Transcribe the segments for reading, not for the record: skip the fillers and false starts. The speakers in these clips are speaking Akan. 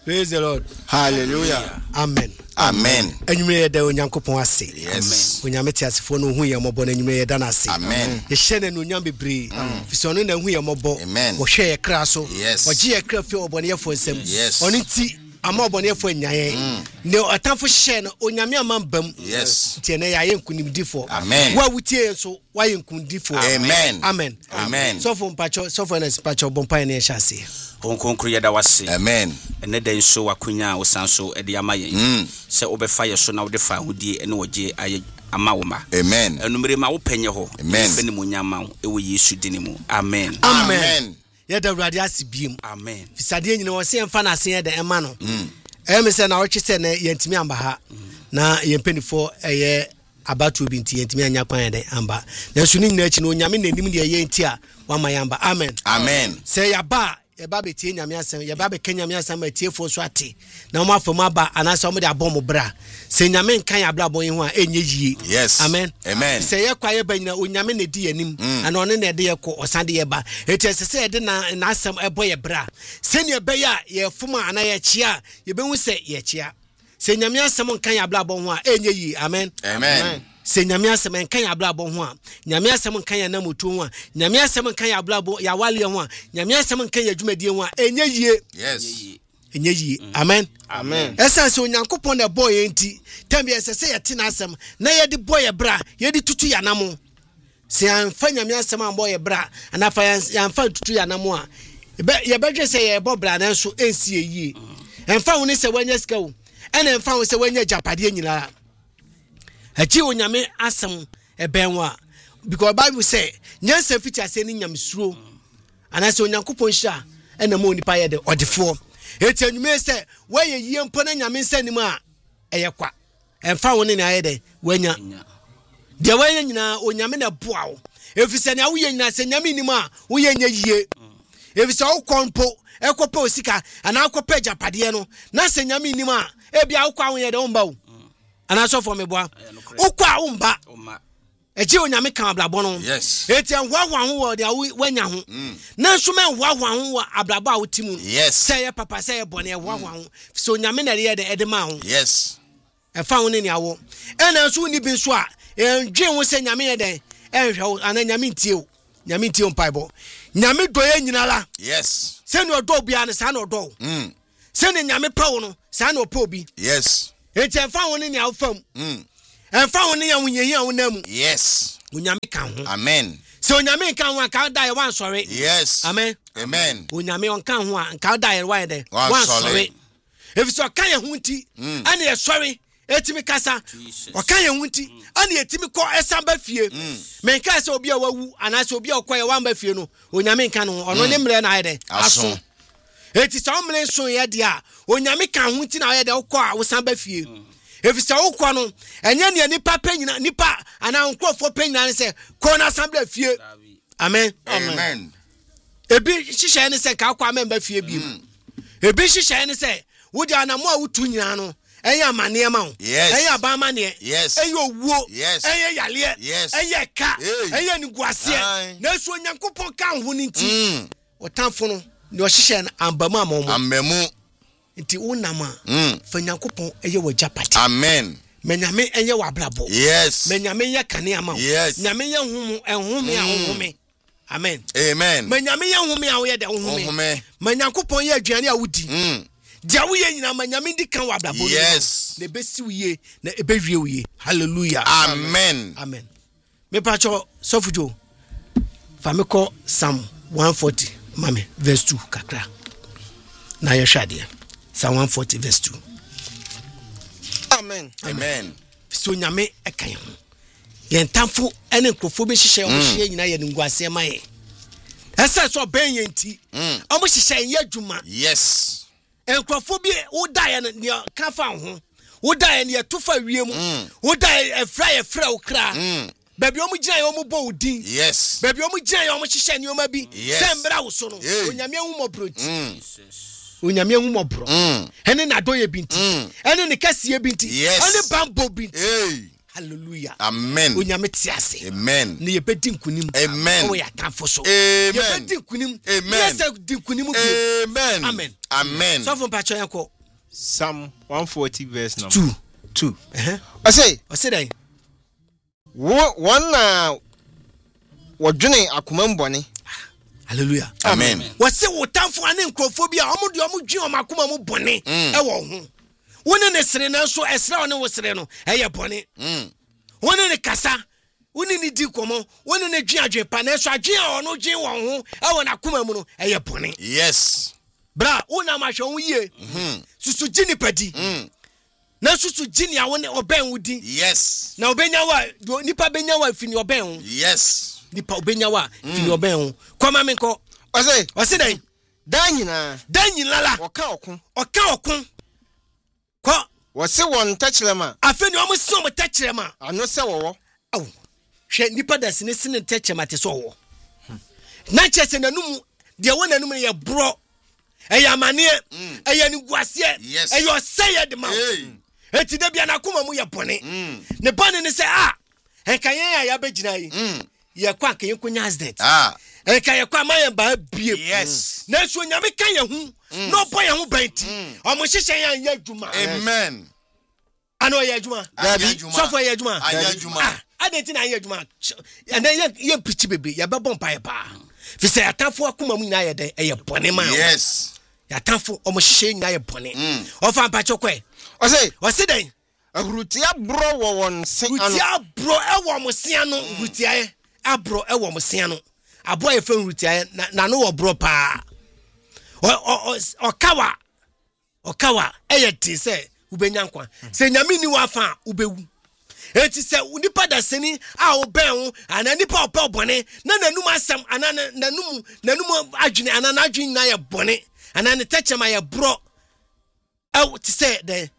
Praise the Lord. Hallelujah. Amen. Amen. Enyume yeda onyankopon ase. Yes. Onyamete asefo no hu ye mobo na enyume yeda na ase. Amen. Ye hyene no nyam bebre. Fisono na hu ye mobo. Amen. Wo hwe ye kra so. Yes. Oje ye kra fi obone ye fo nsem. Yes. Oni ti ama obone ye fo nyaye. Ne atamfo hye no onyame amambam. Yes. Tie na ya ye nkunimdifo. Amen. Wa wutie so wa ye nkunimdifo. Amen. Amen. Amen. So for mpacho, so for na spacho bompa na ye hyase. Honkonkru yeda wase. Amen. Ene den so wakunya osanso ede amaye. Se obefa ye so na wode fa hodie ene woje aye ama woma. Amen. Enumere ma wo penye ho. Amen. Bene mo nyama ewo Yesu dinimu. Amen. Amen. Yeda urade asibiem. Amen. Fisade nyina wo se emfa na ase yeda ema no. Me se na wo twese na yentimi amba ha. Na yempenifo eye abatu bi nti yentimi anya kwan yeda amba. Na so ni nyina achi no nyame nanim de ye nti a wa mayamba. Amen. Amen. Se yaba yeba betie nyame asem yeba be kanyame asem atiefo so ate na mo afom aba anase mo de abom bra se nyame nkan abla bon ho a enye yie. Yes. Amen. Amen. Se ye kwa ye banyina onyame na di anim ana one na de ye ko osande ye ba eti se ye de na asem ebo ye bra se ne be ya ye foma ana ye chia ye be hu se ye chia se nyame asem nkan abla bon ho a enye yie. Amen. Amen. Se nyame asem nkan abla bon ho a nyame asem nkan ya na motu ho a nyame asem nkan ya abla bon ya wale ho a nyame asem nkan ya dwumadie ho a enye yie. Yes. Enye yie. Amen. Amen. Esa se onyankopon na boy enti tambi ese se ye tina asem na ye de boy ye bra ye de tutu ya namo se anfa nyame asem an boy ye bra ana fa ya anfa tutu ya namo a ye bedwe se ye bo bra na so ensi yie enfa woni se wanya sika wo ena enfa wo se wanya japade nyina achi onyame asem ebenwa because Bible say nyansa fiti ase ni nyamsuro ana se onyankopon hia ena mo nipa ye de odefo eti enyume se waye yie mpo na nyame nsanim a eye kwa emfa woni na aye de wanya de wanya nyina onyame na boa wo efise na wo ye nyina se nyame nim a wo ye nya yie efise wo kompo ekopa osika ana akopa japade no na se nyame nim a ebia wo kwa wo ye de wo mba wo ana so for me boa wo kwa wo mba eji onyame kan ablabo no. Yes. Eti anhwahwa ho wo de wanya ho na nso me anhwahwa ho wo ablabo a wotimu. Yes. Say ye papa say ye bone anhwahwa ho so onyame na ye de ma ho. Yes. E fa ho ne awo ena nso ni bi nso a endwe ho se nyame ye de enhwe ho ana nyame ntie o mpaibo nyame do ye nyina la. Yes. Se no do bia ne sa no do se ne nyame pa wo no sa no pa obi. Yes. Eti fa ho ne awo fam enfa woni ya wunyehi a wonamu. Yes. Onyame kan ho. Amen. So onyame kan ho kan da ye wan sori. Yes. Amen. Amen. Onyame on kan ho a kan da ye wan de wan sori. If so kan ye ho nti ane ye sori etimi kasa o kan ye ho nti ane etimi ko esamba fie men kan se obi a wawu anase obi a okwa ye wan ba fie no onyame kan ho ono ne mre na ye de aso eti so mre so ye de a onyame kan ho nti na ye de okwa wo samba fie. Efisa ukwa no enye ne nipa penyina nipa ana nkofo penyina se ko na assembly fie. Amen. Amen. Ebi hihye ne se ka akwa memba fie bi mu. Ebi hihye ne se wodi anamo a wutu nyina no enye amane ma wo. Enye abama ne. Enye owuo. Enye yale. Enye ka. Enye niguase. Na so nyankopon ka ho ni nti. Otamfo no ne o hihye ambamu amomo. Amemu. Nti unama fa nyankopon eye wo japati. Amen. Menyame enye wa blabo. Yes. Menyame ye kane ama. Yes. Nyame ye humu enhume a hume. Amen. Amen. Menyame ye hume a wo ye de hume. Menyankopon ye aduane a wudi. Dia wo ye nyina menyame di kan wa blabo. Yes. Na besi wiye na ebewie wiye. Hallelujah. Amen. Amen. Me pacho sofujo. Fameko Psalm 140 mame verse 2 kakra. Na ye hwade. Psalm 140 verse 2. Amen. Amen. So nyame ekan ho. Yen tamfo ene nkrofo be hihye o hye nyina ye nguase ma ye. Esa so ben ye nti. O mo hihye ye adwuma. Yes. Nkrofo bi wo da ye ne kafa ho. Wo da ye ne tofa wiem. Wo da ye efra wo kra. Baby o mo gina ye o mo bo odin. Yes. Baby o mo gina ye o mo hihye ne o ma bi. Sembra wo so no. Onyame hu mo broti. Onyame hu mo bro. Ene na do ye binti. Ene ne kase ye binti. Ene bambo binti. Hallelujah. Amen. Onyame tiase. Amen. Ne ye bedi nkunim. Amen. O ya kanfo so. Amen. Ye bedi nkunim. Amen. Yes, di nkunim bi. Amen. Amen. Amen. So from pacho yanko. Psalm 140 verse number 2. I say that one wadwene akomambone. Hallelujah. Amen. Wase wotamfo ane nkrofobia omo de omo dwen omakoma mu bone e wo ho. Wone ne sere na so esre one wo sere no eye bone. Wone ne kasa, wone ne di komo, wone ne dwen adwen pa na so adwen a ono dwen wo ho e wo na koma mu no eye bone. Yes. Bra, una ma hwe wo yie. Susu gini padi. Na susu gini a wone oben wudi. Yes. Na obenya wa nipa benya wa fini oben ho. Yes. Nipa obenya wa fini oben ho. Kwama menko. Ose den. Dan nyina la. Oka okun. Ko. Wose won tachrema. Afeni omo si omo tachrema. Ano se wowo. Aw. Hwe nipa da sine sine tachrema te so wo. Na chese nanum de wona nanum ye bro. Eya mane eya ni guase eya seye de ma. Eti de bia na koma mu ye bone. Ne bone ne se enkan ya begina yi. Ye kwa kan yenkonya accident. Enkan ye kwa maye ba bie. Yes. Na so nyame kan ye hu. No boy ye hu banti. Omo hihye yan ye adwuma. Amen. Ano ye adwuma. So for ye adwuma. Adenti na ye adwuma. And then ye pichi bebe ye be bompa ye pa. Fi se atafo akoma mu nyina ye de ye bone ma. Yes. Yatafo omo hihye nyina ye bone. Ofa mpa chokwe. Ose den. Rutia bro wo won se anu. Rutia bro e wo mo se anu rutia ye. Abro e wo mo se anu. Abo ye fe rutia ye na no wo bro pa. Okawa eye ti se ubenya nkwa. Se nyame ni wa fa ubewu. Eti se nipa da seni a oben ho ana nipa opa bone na nanum asem ana nanum adwene ana na adwene na ye bone ana ne techema ye bro ti se de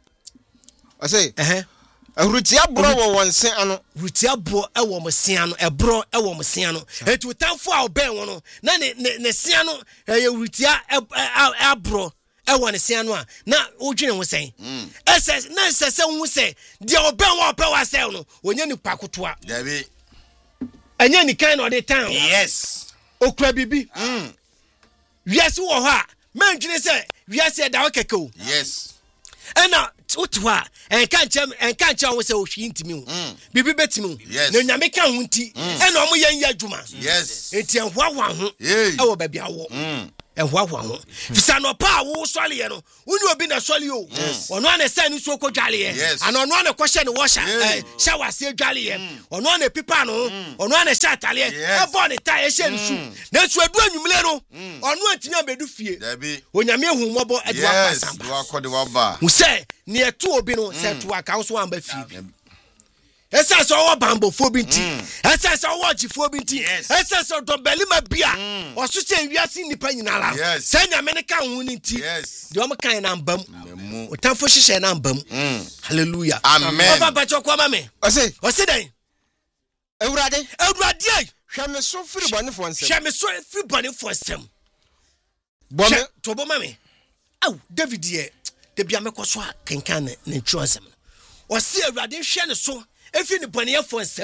rutia bro wo won se anu. Rutia bro e wo mo se anu e bro e wo mo se anu. Eti utamfo a oben ho no na ne se anu ye rutia abro e wo ne se anu a na odwene ho sen. Ese na se hu se de oben wo opa wa se no onye ni kwakotoa. Dabi. Enye ni kan no de town. Yes. Okura bibi. Wiase wo ho a mandwene se wiase da wo keke o. Yes. Ena utwa enka nche wo se ohwi ntimi ho. Bibi betimi ho. Na nyame ka ho nti ena omo yen ya dwuma. Yes. Enti enhwawa ho. E wo ba bia wo. Enhwawa ho. Fisa no pa wo sole ye no. Uni obi na sole o. Ono ana se ni so ko dwale ye. Ana ono ana kwhye ne washa. Shower se dwale ye. Ono ana pipa no. Ono ana sha atale ye. E bo ne ta ye hye nsu. Na su adu anwumle no. Ono antinya bedu fie. Dabi. Onyame hu mobo adu apasamba. Yes. Wa kode wa ba. Mu se ne etu obi no se tu aka so amba fie. Esa so wo bambo fo bi nti. Esa so wo chifo bi nti. Esa so do belima bia. Oso che wiase nipa nyina la. Se nyame ne ka hu ni nti. De o kan na mbam. O tamfo hihye na mbam. Hallelujah. Amen. Ofa ba chokwa ma me. Ose den. Ewurade hwe me so firi bone fo nsem. Hwe me so firi bone fo nsem. Bone to bo ma me. Aw David ye. De bia me koso a kenkan ne ntro nsem. Ose Ewurade hwe ne so efi ni bone ye fo nsem.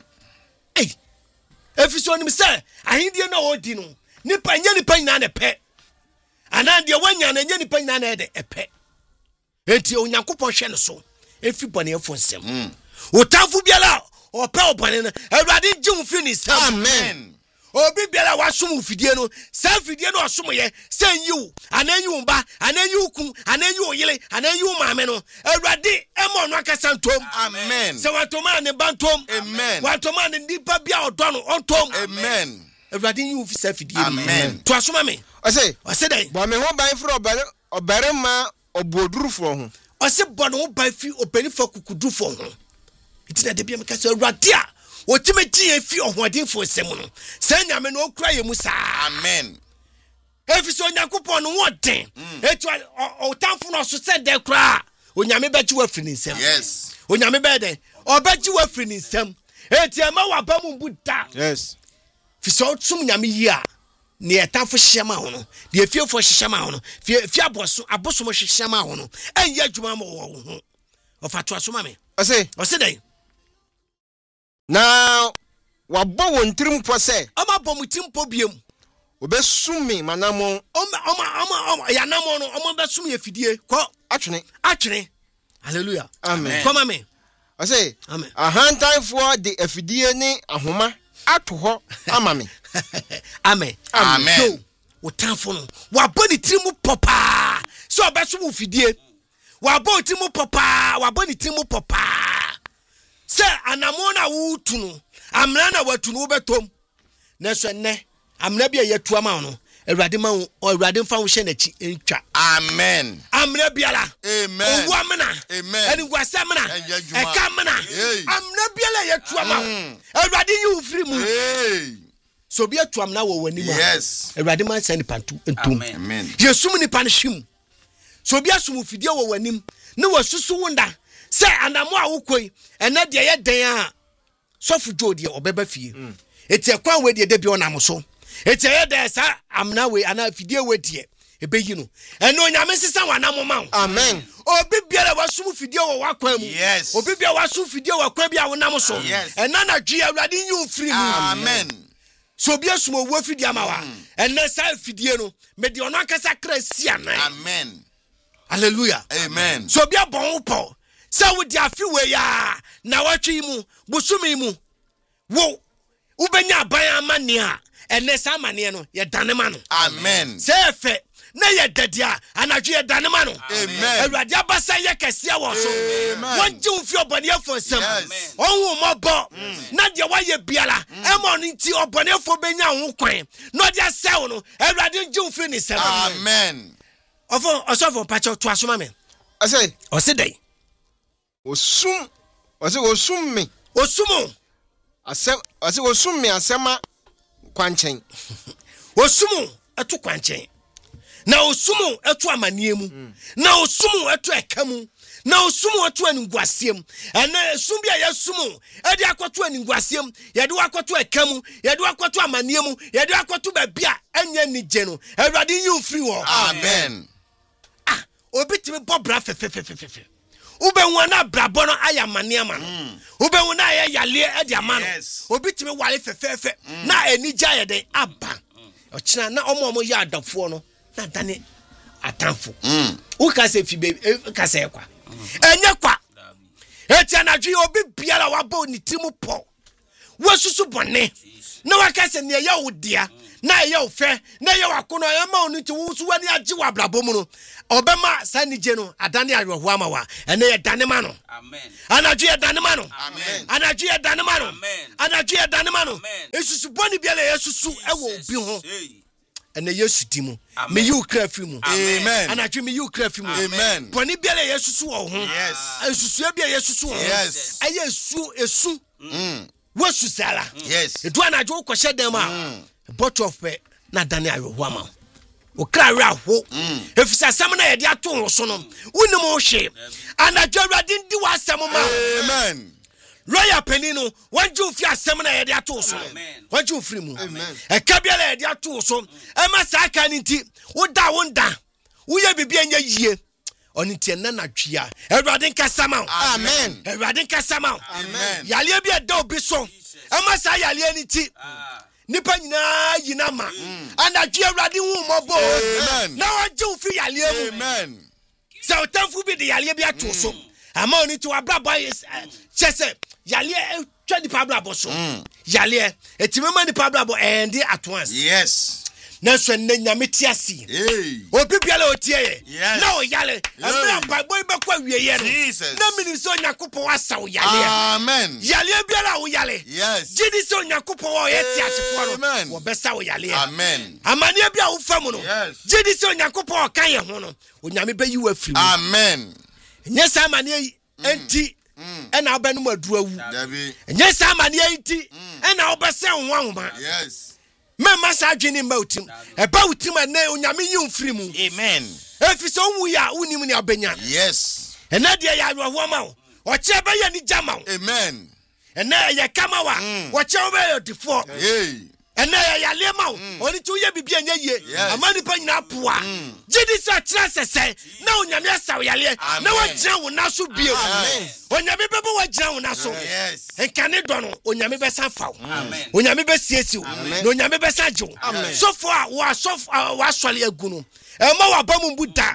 Efi so ni se ahindie na odi no. Nipa nya nipa nyina na pe. Ana de wanya na nya nipa nyina na de epe. Enti Onyankopon hwe ne so efi bone ye fo nsem. Otamfu biala opa obane na Ewurade gye fi ni sam. Amen. Obi biala wasum fidie no sa fidie no osum ye sen yiwu ananyi ba ananyi ukun ananyi oyele ananyi maame no Ewurade emo no akasa ntom. Amen. Se watoma ne bantom. Amen. Watoma ne nipa bia odo no ontom. Amen. Ewurade yiwu fi sa fidie. Amen. To asoma me. Ose den. Bo me ho ban firi obare ma obodurufo ho. Ose bo no ban fi opanifo kukudufo ho. Itina de bia me kasa Ewurade a otimeji efi ohodinfo nsem no. Se nyame no okura ye mu sa. Amen. Efi so Onyankopon no woden. Etu otamfo no so se de kura. Onyame beji wa firi nsem. Yes. Onyame be de. Obeji wa firi nsem. Eti ama wa ba mu buda. Yes. Fi so tum nyame yi a ne etamfo hyema ho no. De efiefo hyema ho no. Fi abosom hyema ho no. Enya adwuma ma wo ho. Ofato asoma me. Ose den. Na wabo won tirim po se ama bomutim po biem obesumi manamo yanamo no omo besum ye fidie ko atwene hallelujah amen come amen I say amen time for the afidie ni ahoma ato ho amame amen amen wo tanfo no wa boni trimu popa so obesum fidie wa boni trimu popa wa boni trimu popa se anamo na wutu no amra na watu no wo betom na so ne amra bia yetu ama no Awurade ma wo Awurade mfa wo hye na chi entwa amen amra biala amen owo amna amen eni gwase amna eka amna amra biala yetu ama Awurade yi wo firi mu so bia tu amna wo wani ma yes Awurade ma send pantu entum amen yesum ni panhwim so bia sum fidie wo wanim ne wasusu wonda se anamo a wo koi ene de ye den a sofu jode obeba fie eti ekwan we de bi onam so eti ye de sa amna we ana fidie we de ebeyi no eno nyame sesa wanam ma amen obi biara wasum fidie wo wakwan mu yes obi biara wasum fidie wo kwa bia wonam so ena na dwe Awurade yi ofiri mu amen so bia sum wo fidie amawa ena sa fidie no me de ono akasa kra si anan amen hallelujah amen so bia bon po sa wo di afi we ya na watwi mu busumi mu wo ubenya aban amane a ene sa amane no ye dane ma no amen se efe na ye dadia anadwe ye dane ma no amen Awurade abasa ye kese wo so wonje ufi obonefo nsem onwu mobo na de wa ye biala emo no nti obonefo benya ho kwan no de asew no Awurade nje ufi ni sem amen osofo pacho to asoma me I say osidai osum me osumo osum me asema kwanchen osumo eto kwanchen na osumo eto amaniemu na osumo eto ekamu na osumo eto aniguasiem ena esum bia yesumo edi akoto aniguasiem yede akoto ekamu yede akoto amaniemu yede akoto babia anya nije no Awurade yi ofiri wo amen obitimi bobra fefefefefe ubenwa na brabo no ayamane ama no ubenwa na yale edi ama no obitimi wale fefefe na enija yede aba ochina na omo ya adafo no na dane atamfo uka se fibe ka se kwa enye kwa eti anadwi obi biara wabo ni timu po wasusu bone na waka se ne ya wodia na ye ofe na ye wakono ya ma onu ti wusu wani agi wa brabo mu no obema sanije no adane ayoho ama wa ene ye dane ma no amen anadwi ye dane ma no amen anadwi ye dane ma no amen anadwi ye dane ma no esusu boni biara yesusu ewo obi ho ene yesu dimu me you cry fi mu amen anadwi me you cry fi mu amen boni biara yesusu wo ho yes esusu bia yesusu wo yes aye esu wasu sala yes edu anadwo ko hye dem a bottle of na dane ayoho ama o kra ho efisa sam na ye de ato ho so no unim ho hwe anadwo Awurade ndi wasam ma amen royal penino wanju fi asem na ye de ato so wanju firi mu e ka bia la ye de ato so e ma sa aka ni nti wonda wo ye bibia nya yie oni tie na nadwia Awurade nka sama amen Awurade nka sama amen yale bia da obi so e ma sa yale ni ti nipa nyina yina ma anadwia Awurade hu mobo na wanju fi yale mu amen sa otamfu bi de yale bia to so ama oni ti wa brabo chese yale twa di pablabo so yale etimema di pablabo endi at once yes na so ne nyame ti asi obi biala otie na o yale amra bagbo be kwa wieye no na mini so nyakopo wasa o yale amen yale biala o yale yes jidi so nyakopo o yeti asefo no wo besa o yale amen amane bia wo fam no jidi so nyakopo o kan ye ho no onyame be yi wa firi amen nyesa amane yi enti ena obenum aduru awu dabi nyesa amane yi enti ena obese ho ahoma yes mema sa adwene mautim eba utim ene onyame yi mfiri mu amen efise owu ya unim ni abenya yes ene de ya awo ma o che be ya ni jama amen ene ye kama wa o che be yo defo ena ya lema oni tu ye bibia nya ye amani pa nyina poa gidi sa tra sese na onyame asaw yale na wagina wo na so bio onyame bebo wagina wo na so enkane do no onyame be san faw onyame be siesiw na onyame be san jo so for wa swale agu no e ma wa ba mu buda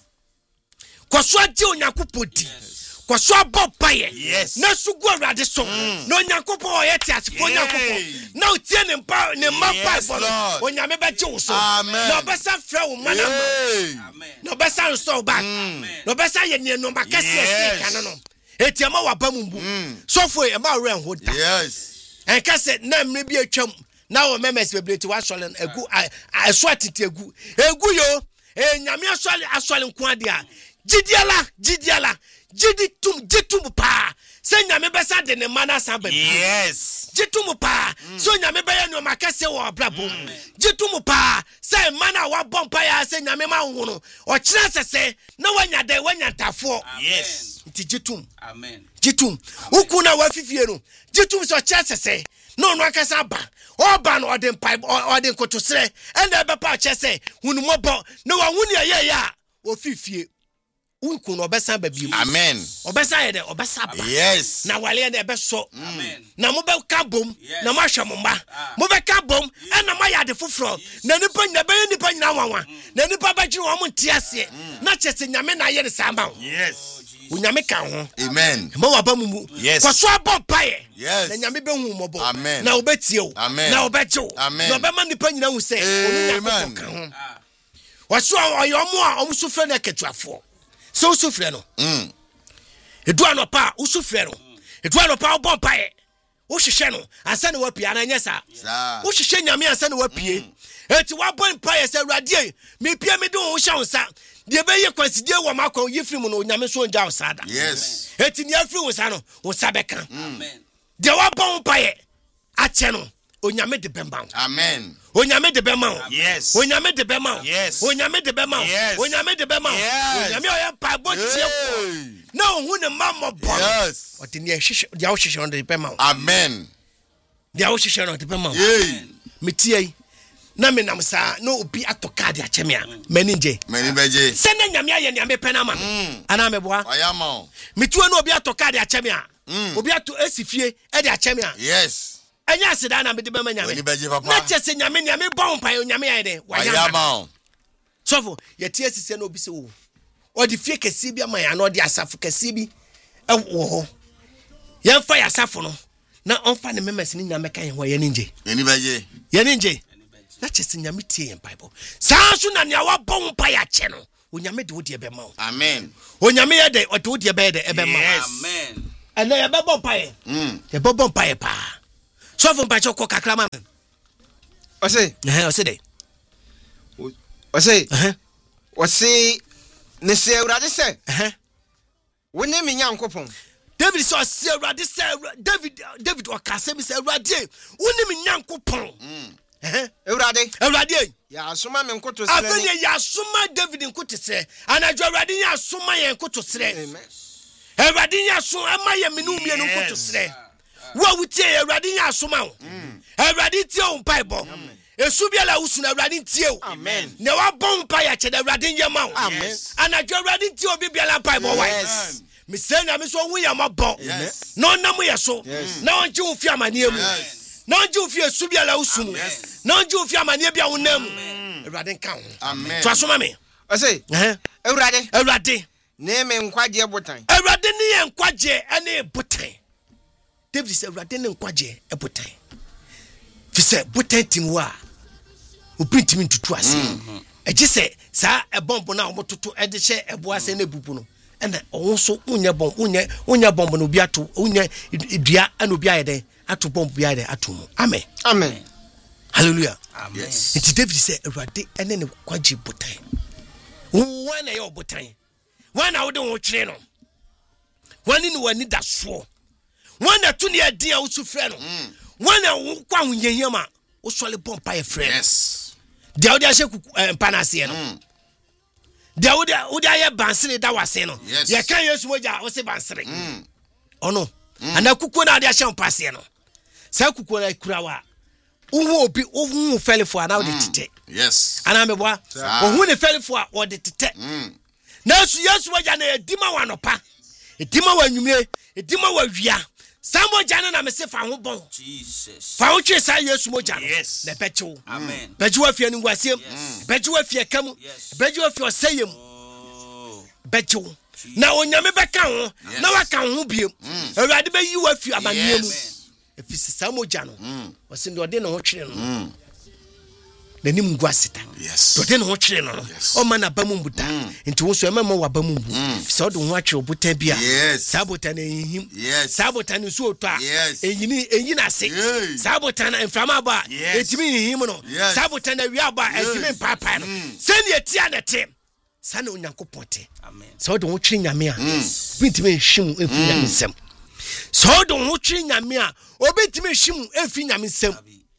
kwaso age onyakopodi kwaso abopaye na sugu awrade so na onyakopo oyete asefo onyakopo na otie ne mpa ne mapa bolo onyame beje wo so na obesa fra wo mana na obesa so back na obesa ye ne no makase kan no etiama wa bamumbu sofo e ma re hoda enkase na mre bi atwam na wo memes bebreti wa solen egu aso atiti egu yo nyame asole nko ade a gidiala jitum pa se nyame besa de ne mana san ba jitum pa so nyame ba ya no makase wo abrabom jitum pa se mana wa bompa ya se nyame ma hunu o kire sese na wanya de wanya ntafo nti jitum jitum ukuna wa fifie no jitum so kire sese no akasa ba oba no odin pipe odin kotosre enda be pa kire se hunu mobo na wa hunu ye ya o fifie unku no obesa ba bi amen obesa ye de obesa ba na wale de be so amen na mo be ka bom na mo ahwe mo mba mo be ka bom na mo ya de foforo na nipa nyina be nipa nyina wanwa na nipa ba giri wo mo ntiase na chese nyame na ye de samba unyame ka ho amen mo wa ba mu kwaso abon paye na nyame be hu mo bo amen na obetie o na obeje o na obe ma nipa nyina hu se onu ka ho waso oyomo a omso fe na ketuafo so sufre no edu anopa usufre no edu anopa obompa wo hwehwe no ansa ne wapia na nyesa wo hwehwe nyame ansa ne wapie eti wabompa ye se awrade me pia me de wo hwa wonsa de be ye kwasidie wo makwa yifrim no nyame so nja osada eti ne afri wonsa no wonsa beka amen de wabompa ye ache no onyame de bemba amen onyame de bema onyame de bema onyame de bema onyame oya pa botie ko na hu ne mammo bo otini ehwehwe dia wo hwehwe on de bema amen dia wo hwehwe on de bema metie na me nam sa no obi atoka de acheme a mani beje se na nyame aye ne amepena ma ana meboa oyama metuo no obi atoka de acheme a obi ato asifie e de acheme a anya asida na me de bema nyame na chese nyame bon pa nyame aye de oyama sofo yeti asise na obi se wo odi fie kesi bi ama ya na odi asafo kesi bi wo ho ye fa ya asafo no na onfa ne memes ni nyame kan ho ye ninje na chese nyame tie yen bible sansu na nya wa bon pa ya che no onyame de wodi ebe ma amen onyame ye de wodi ebe de ebe ma amen ana ye be bon pa ye ye be bon pa ye pa sofo pa cho ko kakra ma ose de ose ne se awrade se woni me nyankopon David so se awrade se David o ka se bi se awrade woni me nyankopon awrade ya asoma me nkoto sere afeni ya asoma David nkoto sere anajo awrade ya asoma ye nkoto sere awrade ya asoma ama ye me numie nkoto sere wo wutie awrade ya asoma wo awrade tie o bible esubiala usuna awrade tie o amen ne wa bompa ya chede awrade yema o amen anajo awrade tie obi biala bible wa me say na me so hu ya mabo no na mo ye so na onje wo fi amane mu na onje wo fi esubiala usunu na onje wo fi amane bia wonam awrade kan ho amen to asoma me ose awrade ne me nkwaje botan awrade ne ye nkwaje ene botan David say awrade ne nkwaje e botan fi say botan tim wa opintimi ntutu ase eje se sa e bombo na omototo e de hye ebo ase na bubu no ena onso unye bombo no bi ato unye dua ana obi ayede ato bombo bi ayede ato mu amen hallelujah it David say awrade ene ne kwaje botan wana ye botan wana wo de wo twere no wani ni wani da so wana tu ne adin a wo su frɛ no wana wo kwa hunyehema wo sole bompa ye frɛ dia odi ahye mpanase no dia odi aye bansere da wase no ye kan Yesu moja wo se bansere ono ana kukuo na odi ahye mpase no sa kukuo na kurawa Uhu obi uhu felifo ana odi tete. Yes. Ana meboa. Uhu ne felifo a odi tete. Na Yesu waja na edima wanopa. Edima wanwumre, edima wawia. Samo jana na mese fa ho bon. Jesus. Fa ho twe sa Yesu mo jana. Yes. Na pecho. Amen. Pecho afia ni ngwasem. Pecho afia kam. Pecho afia oseyem. Pecho. Na onyame beka ho. Na waka ho biem. Awurade be yi wa afia amaniem. Efisi samo jana. Wose ndo de na ho twere no. Na nim ngwaseta. Yes. Do de na ho twere no. O ma na bamu mbuda. Nti wo so e ma wa bamu mbu. Fisi o do ho atwe obutan bia. Sabotan ehim. Sabotan so oto a. Eyin ase. Sabotan enframa ba. Etimi ehim no. Sabotan awia ba etimi papa no. Sene etia na tem. Sana onyankopon te. Amen. So do ho twere nyame a. Bintimi ehim efi nyame nsem. So do ho twere nyame a. Obintimi ehim efi nyame nsem.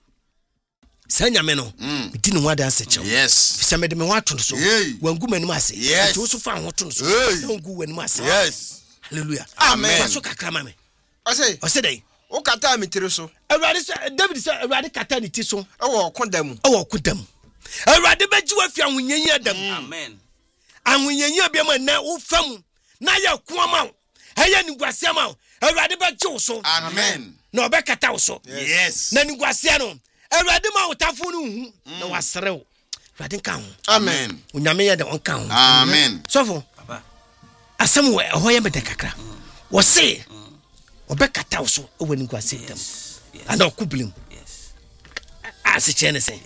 Sanyame no di ne ho adanse chew. Yes. Fisa me de me ho ato so. Wangu manim ase. Ti wo so fa ho to so. Wangu wanim ase. Yes. Hallelujah. Amen. So kakra ma me. Ose dey. o kata mi tire so. Awurade David say awurade kata ni ti so. E wo kodam. Awurade beji wa fi ahunyanyi adam. Amen. Ahunyanyi bia ma na wo fam. Na ya kuama wo. Aya ni gwase ma wo. Awurade beji wo so. Amen. Na obekata wo so. Yes. Na ni gwase no. Awurade ma utafo no hu na wasrew. Awurade kan ho. Amen. Onyame ye de on kan ho. Amen. Sofo. Baba. Asem we ho ye mede kakra. Wo se obekata wo so ewani kwase dem. Ana okublim. Yes. Ase chene se.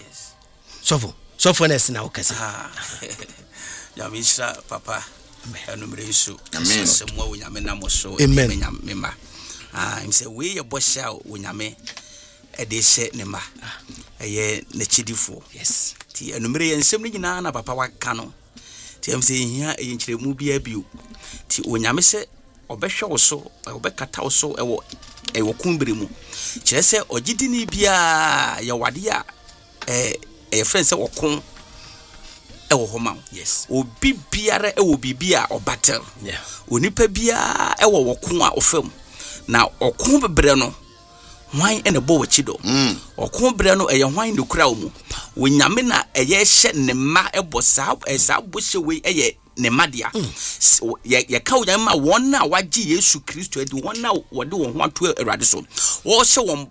Sofo na sina okase. Ya misha papa. Enumere Yesu. Amen. Semwa wonyame namoso. Amen. Mema. Imse we ye bosha wonyame edese nema eye ne chidifo. Yes. Ti enumere yensem ni nyina na papa waka no. Ti amse hia eyenkyeremu bia bio. Ti onyame se obehwe wo so, obekata wo so ewo kumbere mu. Kire se ogidi ni bia ye wade a friend se wokon ewo homa. Yes. Obi biara ewo bibia obatel. Yeah. Onipa bia ewo wokon a ofam. Na okon bebre no hwan ene bo wachido okon bre no eye hwan ne kura wo mu wonyame na eye hye ne ma ebo sa bo hye we eye ne madia ye ka wonyame ma won na wagye Yesu Kristo adi won na wode won ho ato Awurade so wo hye won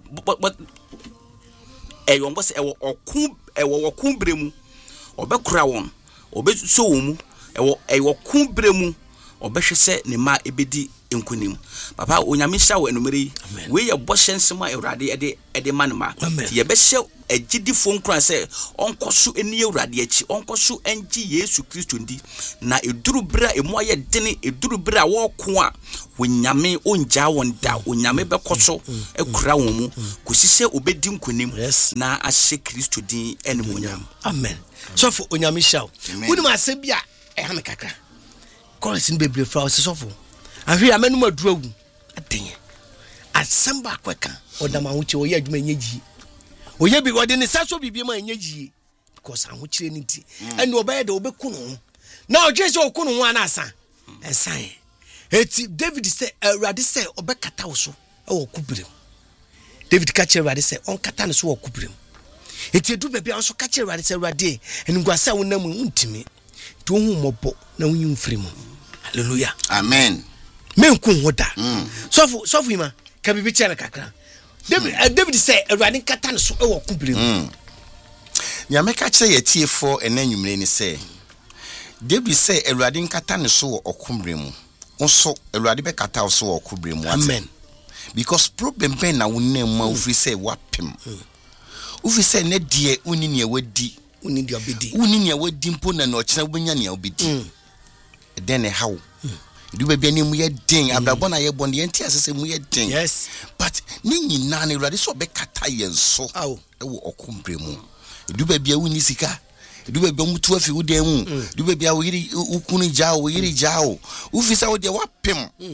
won bo se ewo okon bre mu obekura won obeso wo mu ewo okon bre mu obehwe se ne ma ebedi enkunim papa onyame hya wo enumere we ye boshe nsema Awurade ede manema ye be hye agidifo nkran se onkoso eni Awurade achi onkoso enji Yesu Kristo ndi na eduru bra emu aye dene eduru bra wo ko a wonyame onja wonda onyame bekoso ekura won mu kosise obedi nkunim na ahye Kristo din enim onyam. Amen. So for onyame hya wo ni ma se bia ehame kakra koresin bebre fra osofo ahwe amenu adurawu adenye asamba akweka odama huche oye adwuma nyeji oye bi wode ne saso bibie ma nyeji because ahuchire ni ti ene obaye de obekunu na odwese okunu ho anasa esan eti David say Awurade say obekata wo so e wo kubirem David ka che Awurade say on kata ne so wo kubirem eti edu bebe an so ka che Awurade say Awurade enguasa wo nam ntimi to hu mobo na wunyi mfirimu. Hallelujah. Amen. Menku hoda. Sofu ima ka bibi chere kakra. David say Awurade kata ne so e wo kubirem. Nya meka kire ye tiefo enanwumre ni say David say Awurade kata ne so wo okumbrem. Onso Awurade be kata so wo okumbrem. Amen. Because problem ben na wonam ma ofri say wapem. Ofri say ne die uni ne wadi. Uni dia obedi. Uni ne wadi mpo na no kira obenya ne obedi. Then how? Du be bia mu ye den abrabọ na ye bọ ne enti asese mu ye den. Yes. But ni nyina na Awurade so be kata ye nso. Aw. E wo okumbrem. Du be bia woni sika. Du be bia mutu afi wo den hu. Du be bia wo yiri ukunu jao wo yiri jao. Ufisa wo de wapem.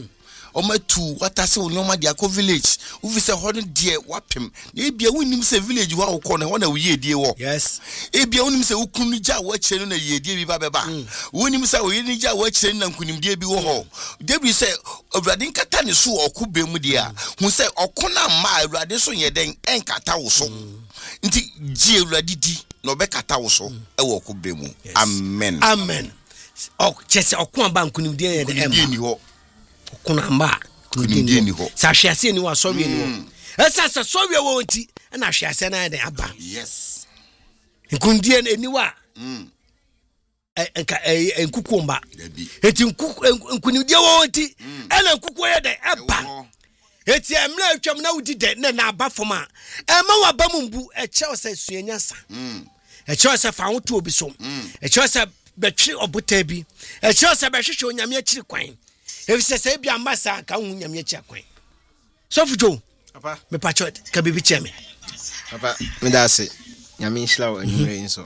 omatu watase onyoma dia ko village ufi se ho no de wapem na ebia wonim se village wa wo na wona wo yedie wo yes ebia wonim se ukunu ja wo kire no na yedie bi baba wonim se wo yedie ja wo kire na nkunimdie bi wo ho debi se awurade nkata ne so okube mu dia hu se okona ma awurade so yeden enkata wo so nti ji awurade di no be kata wo so e wo okube mu amen chese okun aba nkunimdie ye de ni ho okun amba nkunimdie ni ho sa hwiase ni wa sowe ni ho esa sowe wo nti na hwiase na de aba yes nkunimdie ni wa nkukumba eti nkunimdie wo nti ena nkuku ye de aba eti emla atwam na wudi de na aba foma ema wa ba mumbu eche se suanyasa eche se fa hoto obi so eche se betwe obota bi eche se behwehwe onyame akiri kwan efise se bia mbasa ka hu nyame akiri kwan sofujo papa me pachot ka bibi cheme papa me da se nyame nhira wa nyure nso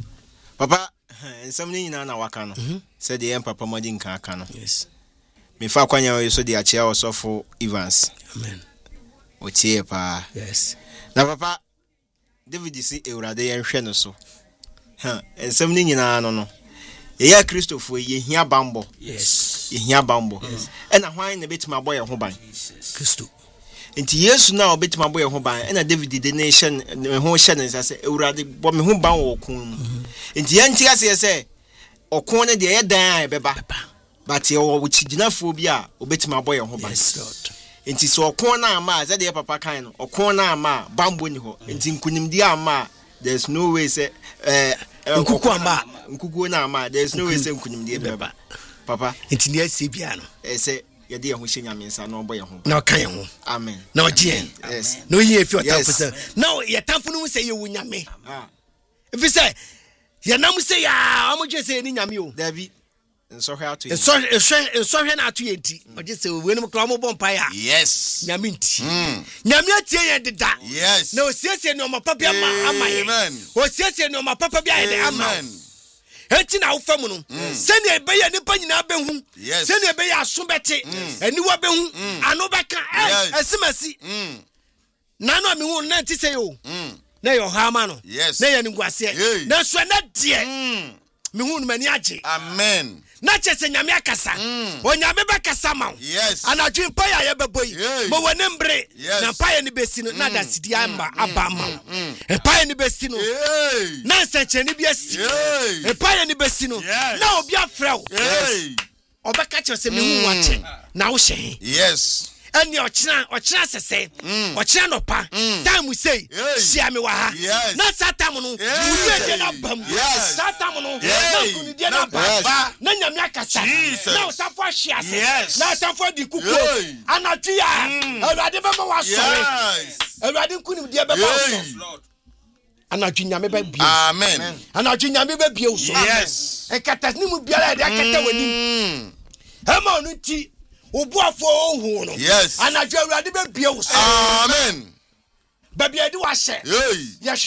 papa ensam ni nyina na waka no se de papa modi nka aka no yes me fa kwanya we so de achia osofo Evans amen otie pa yes na papa David si eurade yen hwe no so ensam ni nyina no ye Christopher ye hia bambo yes ye hia bambo ena hwan na betima boye ho ban Christo enti Yesu na obetima boye ho ban ena David de nation ho hye ne sase eurade bo me ho ban wo kun enti ye ntia se okon ne de ye dan a beba but ye wo chiginafo bi a obetima boye ho ban yes Lord enti so okon na ama ze de papa kan no okon na ama bambo ni ho enti nkunimdi ama there's no way say nkuku ama nkuku na ama there's no way say nkunimdi beba papa enti ne ase bia no say ye de ho hye nyamensa na oboye ho na kan ye ho amen na oje yes no ye fi otamfo say now ye tamfo no say ye wu nyame if you say ye nam say ya amuje say ni nyame o David so hwe atu so hwe na atu ye nti oje say we nem kra mo bompa ya yes nyame nti nyame atie ye deda yes na osiesie no mapapa bia ma amaye osiesie no mapapa bia ye de ama enti na wo famu no se ne ebe ye nipa nyina behu se ne ebe ye aso bete ani wa behu ano beka esimasi na no me hu na nti say o na yo hama no na ye nguase na so na de me hu no mani age amen na chese nyame akasa onyame bekasa ma anadwen pa ya beboyi mo wone mbre na pa ya ni besi no na da sidi amba aba ma pa ya ni besi no na nsancheni bi asi pa ya ni besi no na obi afrew obeka chese me hu wache na wo hye yes ani ochina sese ochina no pa time say sia me wa ha na satam no uye de na bam satam no na kunu de na bam na nyame akasa na osafo ahia se na osafo di kuku anatwi ya awurade be ma wa so awurade kunu de be ma so anatwi nyame be bia amen anatwi nyame be bia so yes ekata ni mu bia de akata wani hema onu ti obuafo ohu no yes anadwo awurade be bia wo so amen ba bia de wa hye